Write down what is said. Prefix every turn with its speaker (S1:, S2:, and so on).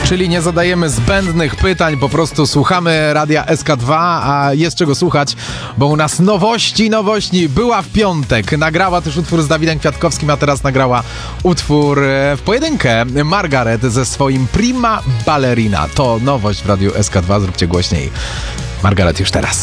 S1: Czyli nie zadajemy zbędnych pytań, po prostu słuchamy Radia SK2, a jest czego słuchać, bo u nas nowości. Była w piątek, nagrała też utwór z Dawidem Kwiatkowskim, a teraz nagrała utwór w pojedynkę Margaret ze swoim Prima Ballerina. To nowość w Radiu SK2, zróbcie głośniej. Margaret już teraz.